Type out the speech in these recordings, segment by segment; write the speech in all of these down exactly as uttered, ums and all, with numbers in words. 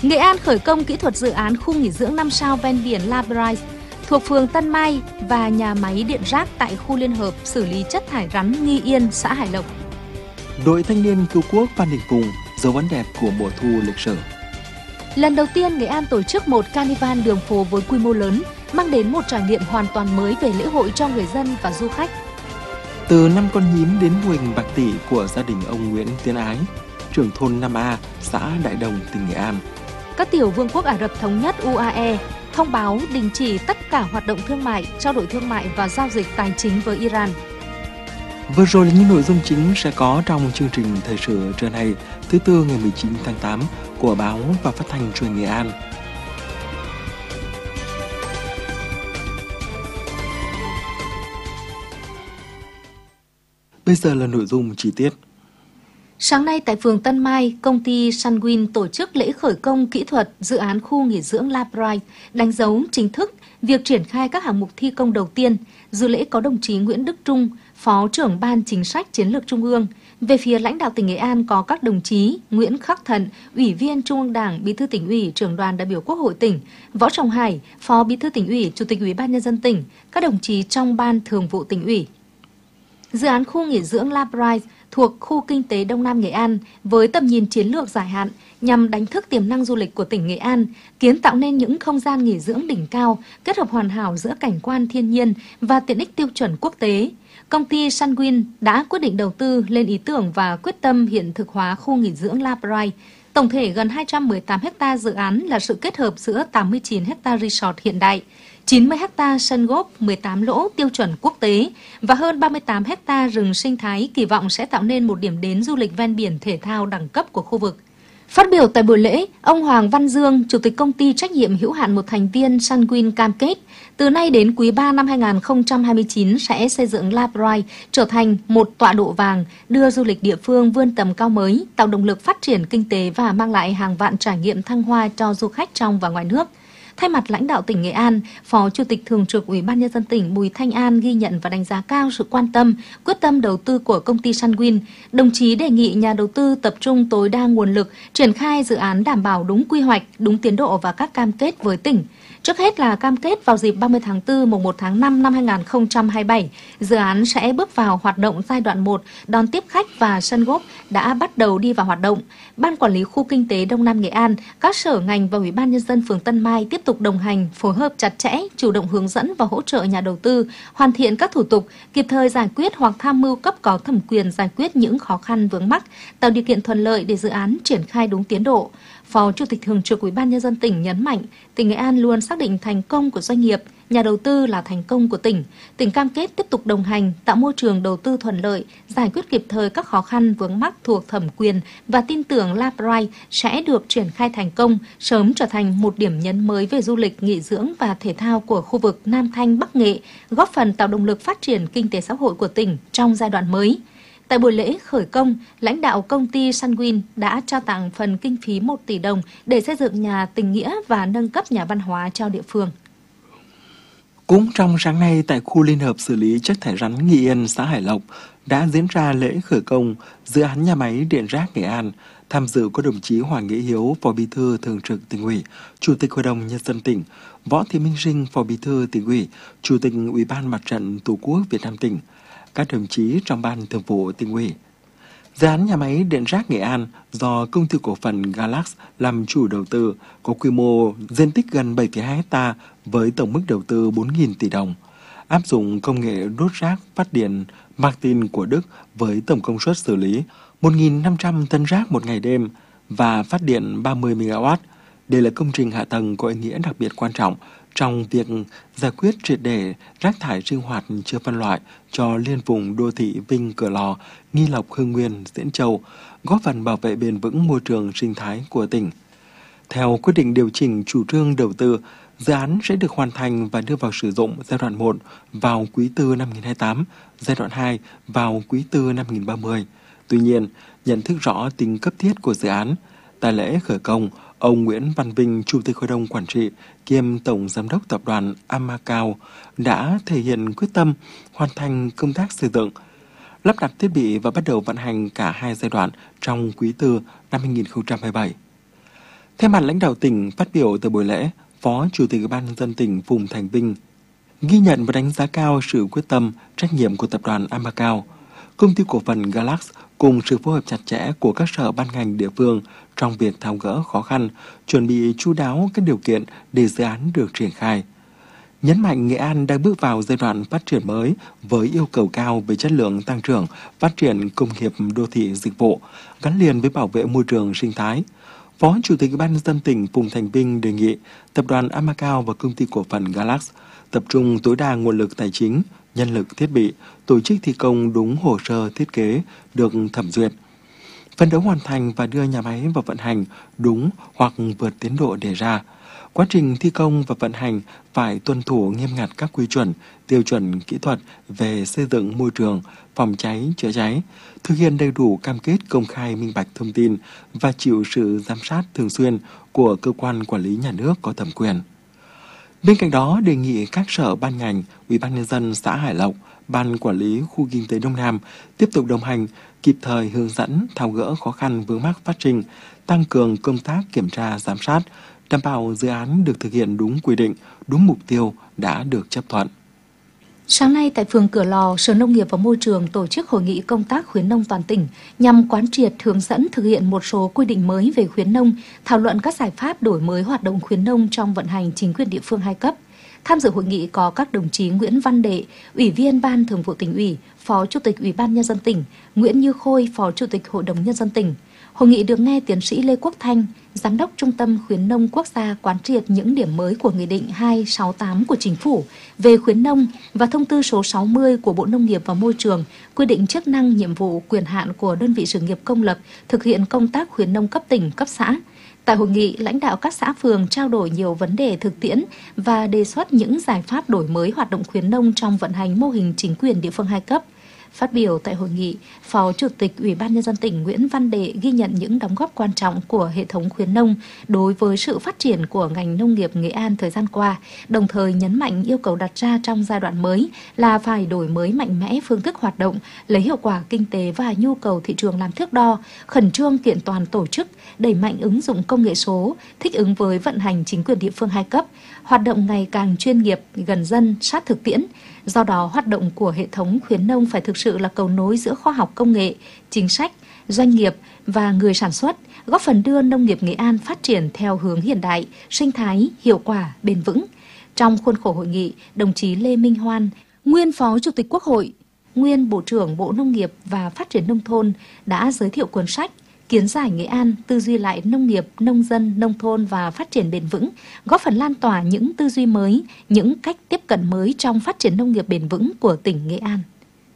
Nghệ An khởi công kỹ thuật dự án khu nghỉ dưỡng năm sao ven biển La Brise thuộc phường Tân Mai và nhà máy điện rác tại khu liên hợp xử lý chất thải rắn Nghi Yên, xã Hải Lộc. Đội thanh niên cứu quốc Phan Đình Phùng, dấu ấn đẹp của mùa thu lịch sử. Lần đầu tiên, Nghệ An tổ chức một carnival đường phố với quy mô lớn, mang đến một trải nghiệm hoàn toàn mới về lễ hội cho người dân và du khách. Từ năm con nhím đến mô hình bạc tỷ của gia đình ông Nguyễn Tiến Ái, trưởng thôn năm A, xã Đại Đồng, tỉnh Nghệ An. Các tiểu vương quốc Ả Rập Thống Nhất U A E thông báo đình chỉ tất cả hoạt động thương mại, trao đổi thương mại và giao dịch tài chính với Iran. Vừa rồi là những nội dung chính sẽ có trong chương trình thời sự trưa nay, thứ Tư ngày mười chín tháng tám của Báo và Phát thanh Truyền Nghệ An. Bây giờ là nội dung chi tiết. Sáng nay tại phường Tân Mai, công ty Sunwin tổ chức lễ khởi công kỹ thuật dự án khu nghỉ dưỡng La Brise, đánh dấu chính thức việc triển khai các hạng mục thi công đầu tiên. Dự lễ có đồng chí Nguyễn Đức Trung, Phó trưởng Ban Chính sách Chiến lược Trung ương. Về phía lãnh đạo tỉnh Nghệ An có các đồng chí Nguyễn Khắc Thận, Ủy viên Trung ương Đảng, Bí thư Tỉnh ủy, Trưởng đoàn đại biểu Quốc hội tỉnh, Võ Trọng Hải, Phó Bí thư Tỉnh ủy, Chủ tịch Ủy ban Nhân dân tỉnh, các đồng chí trong Ban Thường vụ Tỉnh ủy. Dự án khu nghỉ dưỡng La Brise thuộc khu kinh tế Đông Nam Nghệ An với tầm nhìn chiến lược dài hạn nhằm đánh thức tiềm năng du lịch của tỉnh Nghệ An, kiến tạo nên những không gian nghỉ dưỡng đỉnh cao, kết hợp hoàn hảo giữa cảnh quan thiên nhiên và tiện ích tiêu chuẩn quốc tế. Công ty Sunwin đã quyết định đầu tư lên ý tưởng và quyết tâm hiện thực hóa khu nghỉ dưỡng La Brise. Tổng thể gần hai trăm mười tám ha dự án là sự kết hợp giữa tám mươi chín ha resort hiện đại, chín mươi ha sân golf mười tám lỗ tiêu chuẩn quốc tế và hơn ba mươi tám ha rừng sinh thái, kỳ vọng sẽ tạo nên một điểm đến du lịch ven biển thể thao đẳng cấp của khu vực. Phát biểu tại buổi lễ, ông Hoàng Văn Dương, Chủ tịch công ty trách nhiệm hữu hạn một thành viên Sunwin cam kết, từ nay đến quý ba năm hai nghìn không trăm hai mươi chín sẽ xây dựng La Brise trở thành một tọa độ vàng, đưa du lịch địa phương vươn tầm cao mới, tạo động lực phát triển kinh tế và mang lại hàng vạn trải nghiệm thăng hoa cho du khách trong và ngoài nước. Thay mặt lãnh đạo tỉnh Nghệ An, Phó Chủ tịch Thường trực Ủy ban Nhân dân tỉnh Bùi Thanh An ghi nhận và đánh giá cao sự quan tâm, quyết tâm đầu tư của công ty Sunwin. Đồng chí đề nghị nhà đầu tư tập trung tối đa nguồn lực, triển khai dự án đảm bảo đúng quy hoạch, đúng tiến độ và các cam kết với tỉnh. Trước hết là cam kết vào dịp ba mươi tháng tư mùng một tháng năm năm hai nghìn không trăm hai mươi bảy, dự án sẽ bước vào hoạt động giai đoạn một, đón tiếp khách và sân golf đã bắt đầu đi vào hoạt động. Ban Quản lý Khu Kinh tế Đông Nam Nghệ An, các sở ngành và Ủy ban Nhân dân phường Tân Mai tiếp tục đồng hành, phối hợp chặt chẽ, chủ động hướng dẫn và hỗ trợ nhà đầu tư, hoàn thiện các thủ tục, kịp thời giải quyết hoặc tham mưu cấp có thẩm quyền giải quyết những khó khăn vướng mắc, tạo điều kiện thuận lợi để dự án triển khai đúng tiến độ. Phó Chủ tịch Thường trực Ủy ban Nhân dân tỉnh nhấn mạnh, tỉnh Nghệ An luôn xác định thành công của doanh nghiệp, nhà đầu tư là thành công của tỉnh. Tỉnh cam kết tiếp tục đồng hành, tạo môi trường đầu tư thuận lợi, giải quyết kịp thời các khó khăn vướng mắc thuộc thẩm quyền và tin tưởng La Brise sẽ được triển khai thành công, sớm trở thành một điểm nhấn mới về du lịch, nghỉ dưỡng và thể thao của khu vực Nam Thanh Bắc Nghệ, góp phần tạo động lực phát triển kinh tế xã hội của tỉnh trong giai đoạn mới. Tại buổi lễ khởi công, lãnh đạo công ty Sunwin đã trao tặng phần kinh phí một tỷ đồng để xây dựng nhà tình nghĩa và nâng cấp nhà văn hóa cho địa phương. Cũng trong sáng nay tại khu liên hợp xử lý chất thải rắn Nghi Yên, xã Hải Lộc đã diễn ra lễ khởi công dự án nhà máy điện rác Nghệ An. Tham dự có đồng chí Hoàng Nghĩa Hiếu, Phó Bí thư Thường trực Tỉnh ủy, Chủ tịch Hội đồng Nhân dân tỉnh, Võ Thị Minh Trinh, Phó Bí thư Tỉnh ủy, Chủ tịch Ủy ban Mặt trận Tổ quốc Việt Nam tỉnh, các đồng chí trong Ban Thường vụ Tỉnh ủy. Dự án nhà máy điện rác Nghệ An do Công ty Cổ phần Galax làm chủ đầu tư, có quy mô diện tích gần bảy phẩy hai ha với tổng mức đầu tư bốn nghìn tỷ đồng. Áp dụng công nghệ đốt rác phát điện Martin của Đức với tổng công suất xử lý một nghìn năm trăm tấn rác một ngày đêm và phát điện ba mươi mê-ga-oát. Đây là công trình hạ tầng có ý nghĩa đặc biệt quan trọng trong việc giải quyết triệt để rác thải sinh hoạt chưa phân loại cho liên vùng đô thị Vinh, Cửa Lò, Nghi Lộc, Hưng Nguyên, Diễn Châu, góp phần bảo vệ bền vững môi trường sinh thái của tỉnh. Theo quyết định điều chỉnh chủ trương đầu tư, dự án sẽ được hoàn thành và đưa vào sử dụng giai đoạn một vào quý tư năm hai nghìn không trăm hai mươi tám, giai đoạn hai vào quý tư năm hai nghìn không trăm ba mươi. Tuy nhiên, nhận thức rõ tính cấp thiết của dự án, tại lễ khởi công, ông Nguyễn Văn Vinh, Chủ tịch Hội đồng Quản trị kiêm Tổng Giám đốc Tập đoàn Amacao đã thể hiện quyết tâm hoàn thành công tác xây dựng, lắp đặt thiết bị và bắt đầu vận hành cả hai giai đoạn trong quý tư năm hai nghìn không trăm hai mươi bảy. Thay mặt lãnh đạo tỉnh phát biểu tại buổi lễ, Phó Chủ tịch Ủy ban nhân dân tỉnh Phùng Thành Vinh ghi nhận và đánh giá cao sự quyết tâm, trách nhiệm của tập đoàn Amacao, công ty cổ phần Galax cùng sự phối hợp chặt chẽ của các sở ban ngành địa phương trong việc tháo gỡ khó khăn, chuẩn bị chu đáo các điều kiện để dự án được triển khai. Nhấn mạnh Nghệ An đang bước vào giai đoạn phát triển mới với yêu cầu cao về chất lượng tăng trưởng, phát triển công nghiệp đô thị dịch vụ, gắn liền với bảo vệ môi trường sinh thái. Phó Chủ tịch Ủy ban nhân dân tỉnh Phùng Thành Vinh đề nghị tập đoàn Amacao và công ty cổ phần Galax tập trung tối đa nguồn lực tài chính, nhân lực thiết bị, tổ chức thi công đúng hồ sơ thiết kế được thẩm duyệt, phấn đấu hoàn thành và đưa nhà máy vào vận hành đúng hoặc vượt tiến độ đề ra. Quá trình thi công và vận hành phải tuân thủ nghiêm ngặt các quy chuẩn, tiêu chuẩn kỹ thuật về xây dựng môi trường, phòng cháy, chữa cháy, thực hiện đầy đủ cam kết công khai minh bạch thông tin và chịu sự giám sát thường xuyên của cơ quan quản lý nhà nước có thẩm quyền. Bên cạnh đó, đề nghị các sở ban ngành, Ủy ban nhân dân xã Hải Lộc, Ban quản lý khu kinh tế Đông Nam tiếp tục đồng hành, kịp thời hướng dẫn, tháo gỡ khó khăn vướng mắc phát sinh, tăng cường công tác kiểm tra giám sát, đảm bảo dự án được thực hiện đúng quy định, đúng mục tiêu đã được chấp thuận. Sáng nay tại phường Cửa Lò, Sở Nông nghiệp và Môi trường tổ chức hội nghị công tác khuyến nông toàn tỉnh nhằm quán triệt hướng dẫn thực hiện một số quy định mới về khuyến nông, thảo luận các giải pháp đổi mới hoạt động khuyến nông trong vận hành chính quyền địa phương hai cấp. Tham dự hội nghị có các đồng chí Nguyễn Văn Đệ, Ủy viên Ban Thường vụ Tỉnh ủy, Phó Chủ tịch Ủy ban Nhân dân tỉnh, Nguyễn Như Khôi, Phó Chủ tịch Hội đồng Nhân dân tỉnh. Hội nghị được nghe tiến sĩ Lê Quốc Thanh, Giám đốc Trung tâm Khuyến nông Quốc gia quán triệt những điểm mới của Nghị định hai trăm sáu mươi tám của Chính phủ về khuyến nông và Thông tư số sáu mươi của Bộ Nông nghiệp và Môi trường quy định chức năng, nhiệm vụ, quyền hạn của đơn vị sự nghiệp công lập thực hiện công tác khuyến nông cấp tỉnh, cấp xã. Tại hội nghị, lãnh đạo các xã phường trao đổi nhiều vấn đề thực tiễn và đề xuất những giải pháp đổi mới hoạt động khuyến nông trong vận hành mô hình chính quyền địa phương hai cấp. Phát biểu tại hội nghị, Phó Chủ tịch Ủy ban Nhân dân tỉnh Nguyễn Văn Đệ ghi nhận những đóng góp quan trọng của hệ thống khuyến nông đối với sự phát triển của ngành nông nghiệp Nghệ An thời gian qua, đồng thời nhấn mạnh yêu cầu đặt ra trong giai đoạn mới là phải đổi mới mạnh mẽ phương thức hoạt động, lấy hiệu quả kinh tế và nhu cầu thị trường làm thước đo, khẩn trương kiện toàn tổ chức, đẩy mạnh ứng dụng công nghệ số, thích ứng với vận hành chính quyền địa phương hai cấp, hoạt động ngày càng chuyên nghiệp, gần dân, sát thực tiễn. Do đó, hoạt động của hệ thống khuyến nông phải thực sự là cầu nối giữa khoa học công nghệ, chính sách, doanh nghiệp và người sản xuất, góp phần đưa nông nghiệp Nghệ An phát triển theo hướng hiện đại, sinh thái, hiệu quả, bền vững. Trong khuôn khổ hội nghị, đồng chí Lê Minh Hoan, nguyên Phó Chủ tịch Quốc hội, nguyên Bộ trưởng Bộ Nông nghiệp và Phát triển Nông thôn đã giới thiệu cuốn sách Kiến giải Nghệ An, tư duy lại nông nghiệp, nông dân, nông thôn và phát triển bền vững, góp phần lan tỏa những tư duy mới, những cách tiếp cận mới trong phát triển nông nghiệp bền vững của tỉnh Nghệ An.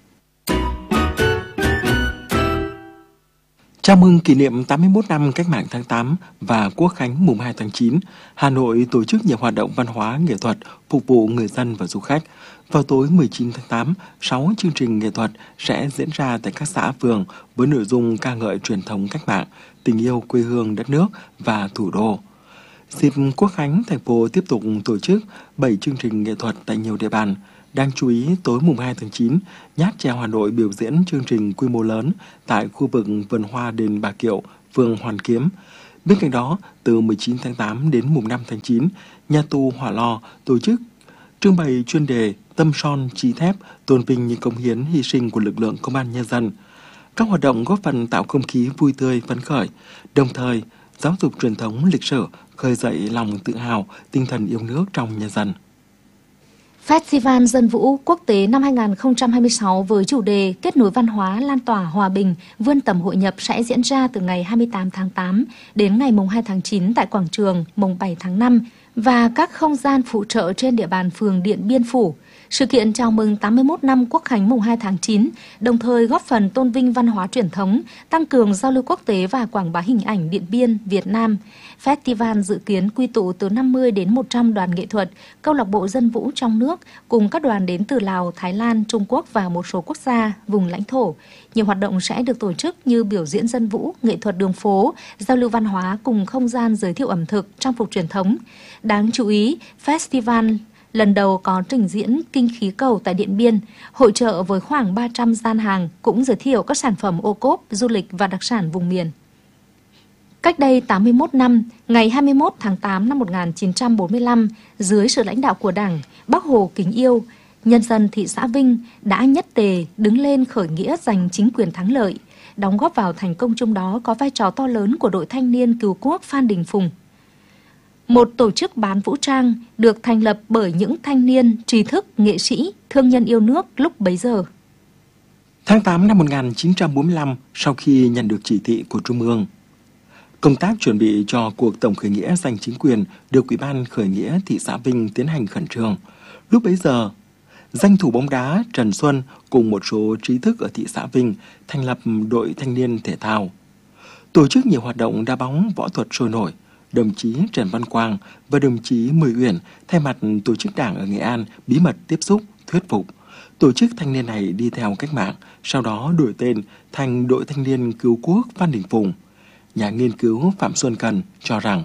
Chào mừng kỷ niệm tám mươi mốt năm Cách mạng tháng tám và Quốc khánh mùng hai tháng chín, Hà Nội tổ chức nhiều hoạt động văn hóa, nghệ thuật phục vụ người dân và du khách. Vào tối mười chín tháng tám, sáu chương trình nghệ thuật sẽ diễn ra tại các xã phường với nội dung ca ngợi truyền thống cách mạng, tình yêu quê hương đất nước và thủ đô. Dịp Quốc khánh, thành phố tiếp tục tổ chức bảy chương trình nghệ thuật tại nhiều địa bàn. Đáng chú ý, tối mùng hai tháng chín, Nhát Trèo Hà Nội biểu diễn chương trình quy mô lớn tại khu vực vườn hoa đền Bà Kiệu, phường Hoàn Kiếm. Bên cạnh đó, từ mười chín tháng tám đến mùng năm tháng chín, Nhà tù Hỏa Lò tổ chức trưng bày chuyên đề Tâm son chí thép, tôn vinh những cống hiến hy sinh của lực lượng công an nhân dân. Các hoạt động góp phần tạo không khí vui tươi, phấn khởi, đồng thời giáo dục truyền thống lịch sử, khơi dậy lòng tự hào, tinh thần yêu nước trong nhân dân. Festival Dân vũ Quốc tế năm hai nghìn không trăm hai mươi sáu với chủ đề Kết nối văn hóa, lan tỏa hòa bình, vươn tầm hội nhập sẽ diễn ra từ ngày hai mươi tám tháng tám đến ngày mùng hai tháng chín tại quảng trường mùng bảy tháng năm và các không gian phụ trợ trên địa bàn phường Điện Biên Phủ. Sự kiện chào mừng tám mươi mốt năm Quốc khánh mùng hai tháng chín, đồng thời góp phần tôn vinh văn hóa truyền thống, tăng cường giao lưu quốc tế và quảng bá hình ảnh Điện Biên, Việt Nam. Festival dự kiến quy tụ từ năm mươi đến một trăm đoàn nghệ thuật, câu lạc bộ dân vũ trong nước cùng các đoàn đến từ Lào, Thái Lan, Trung Quốc và một số quốc gia, vùng lãnh thổ. Nhiều hoạt động sẽ được tổ chức như biểu diễn dân vũ, nghệ thuật đường phố, giao lưu văn hóa cùng không gian giới thiệu ẩm thực, trang phục truyền thống. Đáng chú ý, Festival lần đầu có trình diễn kinh khí cầu tại Điện Biên, hội chợ với khoảng ba trăm gian hàng cũng giới thiệu các sản phẩm ô cốp, du lịch và đặc sản vùng miền. Cách đây tám mươi mốt năm, ngày hai mươi mốt tháng tám năm một nghìn chín trăm bốn mươi lăm, dưới sự lãnh đạo của Đảng, Bác Hồ kính yêu, nhân dân thị xã Vinh đã nhất tề đứng lên khởi nghĩa giành chính quyền thắng lợi. Đóng góp vào thành công chung đó có vai trò to lớn của đội thanh niên cứu quốc Phan Đình Phùng. Một tổ chức bán vũ trang được thành lập bởi những thanh niên, trí thức, nghệ sĩ, thương nhân yêu nước lúc bấy giờ. Tháng tám năm một nghìn chín trăm bốn mươi lăm, sau khi nhận được chỉ thị của Trung ương, công tác chuẩn bị cho cuộc tổng khởi nghĩa giành chính quyền được Ủy ban khởi nghĩa thị xã Vinh tiến hành khẩn trương. Lúc bấy giờ, danh thủ bóng đá Trần Xuân cùng một số trí thức ở thị xã Vinh thành lập đội thanh niên thể thao, tổ chức nhiều hoạt động đá bóng, võ thuật sôi nổi. Đồng chí Trần Văn Quang và đồng chí Mười Uyển thay mặt tổ chức đảng ở Nghệ An bí mật tiếp xúc, thuyết phục. Tổ chức thanh niên này đi theo cách mạng, sau đó đổi tên thành đội thanh niên cứu quốc Phan Đình Phùng. Nhà nghiên cứu Phạm Xuân Cần cho rằng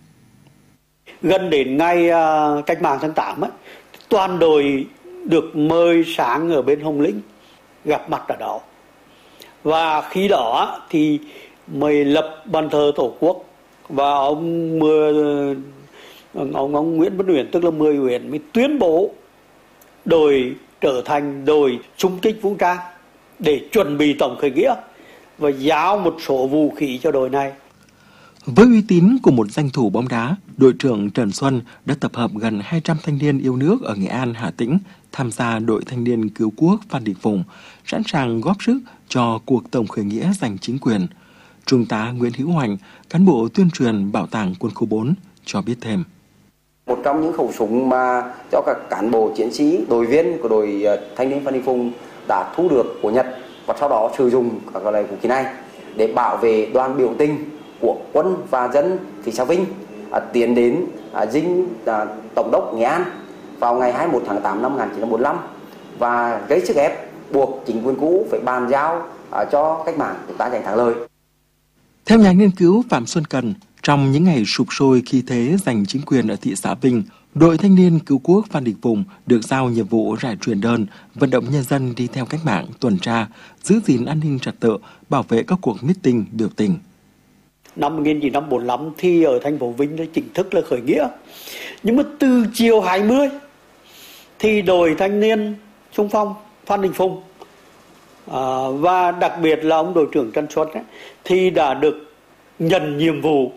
gần đến ngày uh, cách mạng tháng tám ấy, toàn đội được mời sáng ở bên Hồng Lĩnh gặp mặt ở đó, và khi đó thì mời lập bàn thờ Tổ quốc, và ông mười ông, ông Nguyễn Văn Uyển tức là Mười Uyển mới tuyên bố đội trở thành đội xung kích vũ trang để chuẩn bị tổng khởi nghĩa và giao một số vũ khí cho đội này. Với uy tín của một danh thủ bóng đá, đội trưởng Trần Xuân đã tập hợp gần hai trăm thanh niên yêu nước ở Nghệ An, Hà Tĩnh tham gia đội thanh niên cứu quốc Phan Đình Phùng, sẵn sàng góp sức cho cuộc tổng khởi nghĩa giành chính quyền. Trung tá Nguyễn Hữu Hoành, cán bộ tuyên truyền Bảo tàng Quân khu bốn cho biết thêm. Một trong những khẩu súng mà cho các cán bộ chiến sĩ, đội viên của đội thanh niên Phan Đình Phùng đã thu được của Nhật và sau đó sử dụng các loại vũ khí này để bảo vệ đoàn biểu tình của quân và dân thị xã Vinh à, tiến đến à, dinh à, Tổng đốc Nghệ An vào ngày hai mươi mốt tháng tám năm một nghìn chín trăm bốn mươi lăm và gây sức ép buộc chính quyền cũ phải bàn giao à, cho cách mạng chúng ta giành thắng lợi. Theo nhà nghiên cứu Phạm Xuân Cần, trong những ngày sụp sôi khí thế giành chính quyền ở thị xã Vinh, đội thanh niên cứu quốc Phan Đình Phùng được giao nhiệm vụ rải truyền đơn, vận động nhân dân đi theo cách mạng, tuần tra, giữ gìn an ninh trật tự, bảo vệ các cuộc meeting, biểu tình. Năm một nghìn chín trăm bốn mươi lăm thì ở thành phố Vinh đã chính thức là khởi nghĩa. Nhưng mà từ chiều hai mươi thì đội thanh niên xung phong Phan Đình Phùng à, và đặc biệt là ông đội trưởng Trần Xuân ấy, thì đã được nhận nhiệm vụ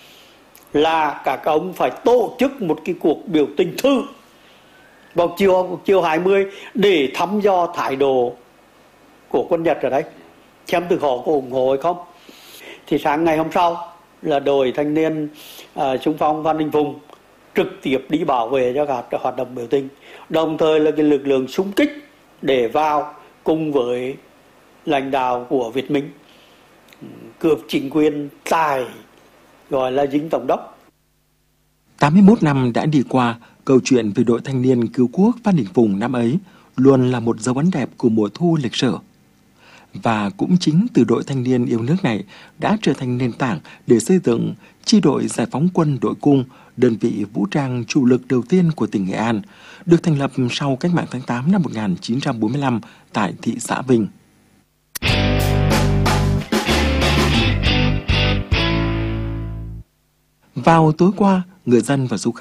là các ông phải tổ chức một cái cuộc biểu tình thư vào chiều chiều hai mươi để thăm dò thái độ của quân Nhật ở đây, xem từ họ có ủng hộ hay không. Thì sáng ngày hôm sau là đội thanh niên xung uh, phong Phan Đình Phùng trực tiếp đi bảo vệ cho các hoạt động biểu tình, đồng thời là cái lực lượng xung kích để vào cùng với lãnh đạo của Việt Minh cướp chính quyền tại gọi là dinh Tổng đốc. tám mươi mốt năm đã đi qua, câu chuyện về đội thanh niên cứu quốc Phan Đình Phùng năm ấy luôn là một dấu ấn đẹp của mùa thu lịch sử. Và cũng chính từ đội thanh niên yêu nước này đã trở thành nền tảng để xây dựng chi đội giải phóng quân đội cung, đơn vị vũ trang chủ lực đầu tiên của tỉnh Nghệ An, được thành lập sau cách mạng tháng tám năm một nghìn chín trăm bốn mươi lăm tại thị xã Vinh. Vào tối qua, người dân và du khách